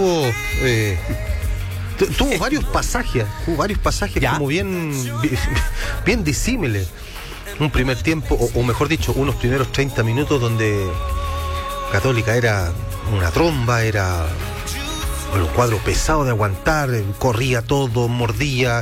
tuvo varios pasajes ya, como bien disímiles. Un primer tiempo, o mejor dicho, unos primeros 30 minutos donde Católica era una tromba, era un cuadro pesado de aguantar, corría todo, mordía,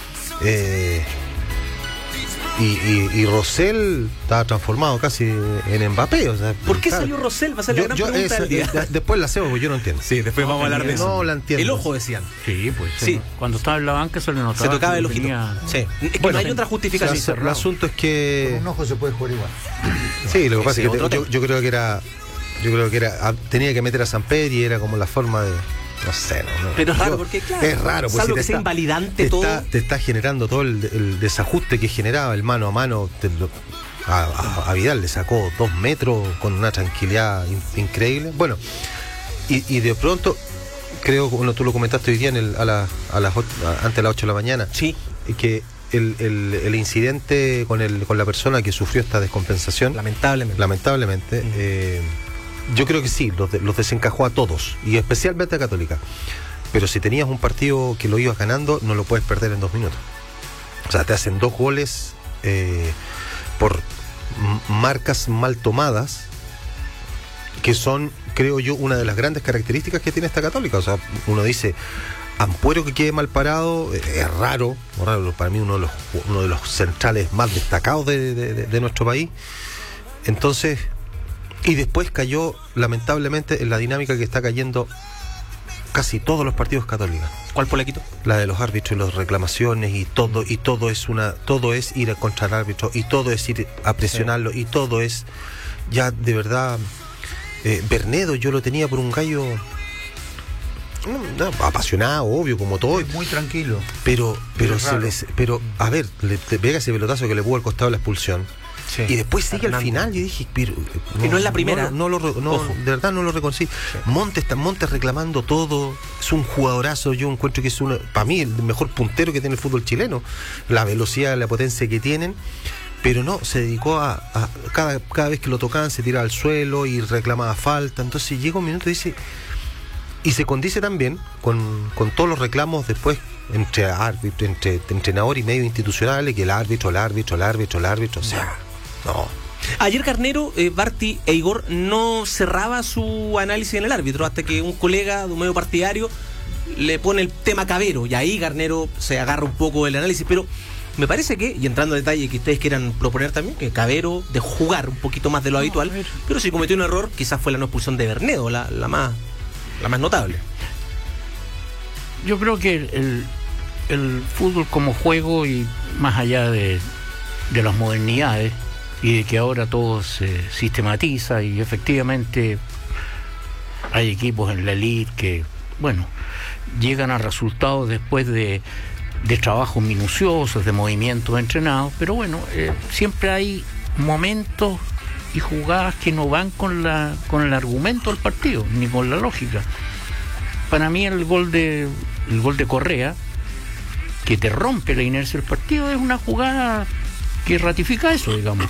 y Rosell estaba transformado casi en Mbappé. O sea, ¿por qué salió Rosell? Va a ser la gran pregunta del día. Después la hacemos, porque yo no entiendo. Sí, después vamos a hablar de eso. No la entiendo. El ojo, decían. Sí, pues sí. Cuando estaba en la banca se le notaba. Se tocaba el ojito. Sí. Es que no hay otra justificación. El asunto es que con un ojo se puede jugar igual. Sí, lo que pasa es que yo creo que era tenía que meter a Samper y era como la forma de, no sé, no. Pero es raro, porque claro, es raro, pues, salvo que sea invalidante todo. Te está generando todo el desajuste que generaba el mano a mano. A Vidal le sacó 2 metros con una tranquilidad increíble. Bueno, y de pronto, creo, bueno, tú lo comentaste hoy día antes de las 8 de la mañana. Sí. Que el incidente con la persona que sufrió esta descompensación, lamentablemente, yo creo que sí, los desencajó a todos, y especialmente a Católica. Pero si tenías un partido que lo ibas ganando, no lo puedes perder en 2 minutos. O sea, te hacen 2 goles por marcas mal tomadas, que son, creo yo, una de las grandes características que tiene esta Católica. O sea, uno dice, Ampuero que quede mal parado, es raro, para mí uno de los centrales más destacados de nuestro país. Entonces, y después cayó, lamentablemente, en la dinámica que está cayendo casi todos los partidos Católicos. ¿Cuál fue la quito? La de los árbitros y las reclamaciones, y todo es ir contra el árbitro, y todo es ir a presionarlo, y todo es ya de verdad. Bernedo yo lo tenía por un gallo apasionado, obvio, como todo, muy tranquilo, pero a ver, le pega ese pelotazo que le pudo al costado de la expulsión. Sí. Y después sigue al final. Yo dije, pero que no es la primera. De verdad no lo reconocí. Sí. Montes reclamando todo. Es un jugadorazo. Yo encuentro que es para mí el mejor puntero que tiene el fútbol chileno. La velocidad, la potencia que tienen. Pero no, se dedicó a cada vez que lo tocaban se tiraba al suelo y reclamaba falta. Entonces llega un minuto y dice, y se condice también con todos los reclamos después entre árbitro, entre entrenador y medios institucionales, que el árbitro, o sea, no. Ayer Carnero, Barty e Igor no cerraba su análisis en el árbitro hasta que un colega de un medio partidario le pone el tema Cabero, y ahí Carnero se agarra un poco del análisis, pero me parece que, y entrando en detalle que ustedes quieran proponer también, que Cabero de jugar un poquito más de lo habitual, pero si cometió un error, quizás fue la no expulsión de Bernedo, la más notable. Yo creo que el fútbol como juego, y más allá de las modernidades y de que ahora todo se sistematiza, y efectivamente hay equipos en la elite que, bueno, llegan a resultados después de trabajos minuciosos, de movimientos entrenados, pero bueno, siempre hay momentos y jugadas que no van con el argumento del partido, ni con la lógica. Para mí el gol de Correa, que te rompe la inercia del partido, es una jugada que ratifica eso, digamos.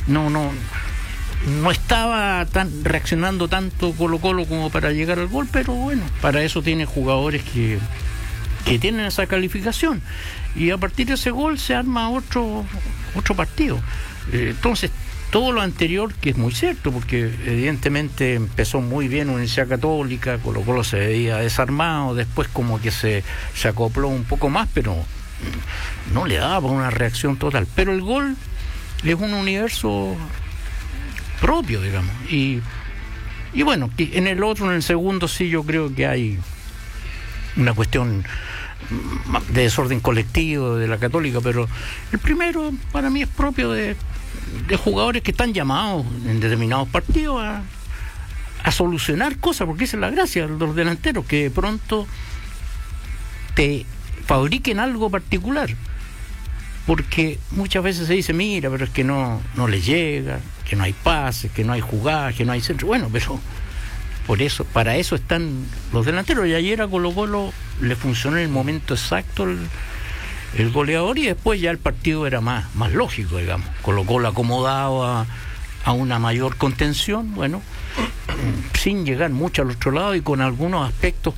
No estaba reaccionando tanto Colo-Colo como para llegar al gol, pero bueno, para eso tiene jugadores que tienen esa calificación, y a partir de ese gol se arma otro partido. Entonces, todo lo anterior, que es muy cierto, porque evidentemente empezó muy bien Universidad Católica, Colo-Colo se veía desarmado, después como que se acopló un poco más, pero no le daba una reacción total. Pero el gol es un universo propio, digamos, y bueno, en el segundo sí yo creo que hay una cuestión de desorden colectivo de la Católica, pero el primero para mí es propio de jugadores que están llamados en determinados partidos a solucionar cosas, porque esa es la gracia de los delanteros, que de pronto te fabriquen algo particular, porque muchas veces se dice, mira, pero es que no le llega, que no hay pases, que no hay jugadas, que no hay centro. Bueno, pero para eso están los delanteros, y ayer a Colo-Colo le funcionó en el momento exacto el goleador, y después ya el partido era más lógico, digamos. Colo-Colo acomodado a una mayor contención, bueno, sin llegar mucho al otro lado, y con algunos aspectos